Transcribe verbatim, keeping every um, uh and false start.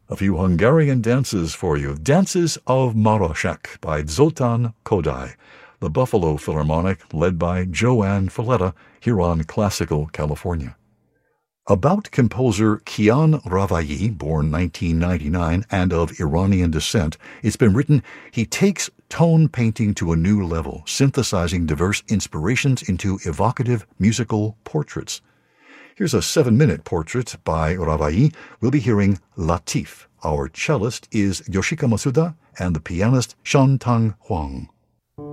A few Hungarian dances for you. Dances of Maroshek by Zoltán Kodály. The Buffalo Philharmonic, led by Joanne Falletta, here on Classical California. About composer Kian Ravai, born nineteen ninety-nine and of Iranian descent, it's been written, he takes tone painting to a new level, synthesizing diverse inspirations into evocative musical portraits. Here's a seven-minute portrait by Ravai. We'll be hearing Latif. Our cellist is Yoshika Masuda and the pianist Shantang Huang.